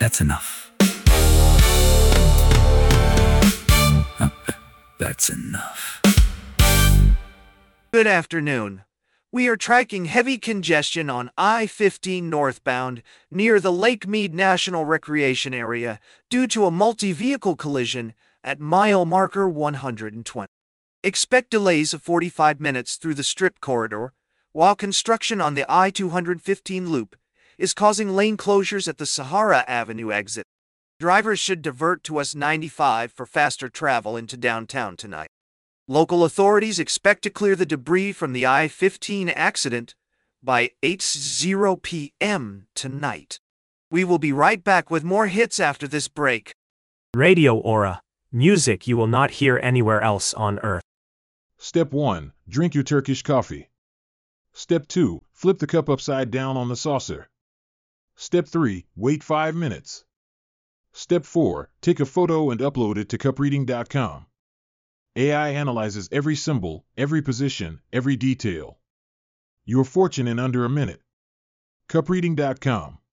That's enough. That's enough. Good afternoon. We are tracking heavy congestion on I-15 northbound near the Lake Mead National Recreation Area due to a multi-vehicle collision at mile marker 120. Expect delays of 45 minutes through the Strip corridor, while construction on the I-215 loop is causing lane closures at the Sahara Avenue exit. Drivers should divert to US 95 for faster travel into downtown tonight. Local authorities expect to clear the debris from the I-15 accident by 8:00 p.m. tonight. We will be right back with more hits after this break. Radio Aura. Music you will not hear anywhere else on earth. Step 1. Drink your Turkish coffee. Step 2. Flip the cup upside down on the saucer. Step 3. Wait 5 minutes. Step 4. Take a photo and upload it to cupreading.com. AI analyzes every symbol, every position, every detail. Your fortune in under a minute. cupreading.com